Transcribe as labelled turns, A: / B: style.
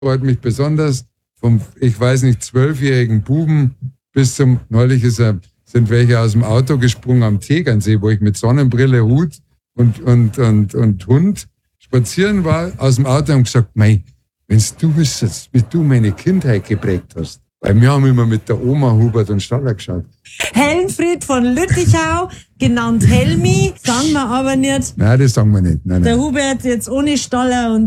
A: freut mich besonders, vom, ich weiß nicht, 12-jährigen Buben bis zum, neulich sind welche aus dem Auto gesprungen am Tegernsee, wo ich mit Sonnenbrille, Hut und Hund spazieren war, aus dem Auto und gesagt, mei, wenn du wüsstest, wie du meine Kindheit geprägt hast. Weil wir haben immer mit der Oma Hubert und Staller geschaut.
B: Helmfried von Lüttichau, genannt Helmi, sagen wir aber nicht.
A: Nein, das sagen wir nicht. Nein,
B: der Hubert jetzt ohne Staller und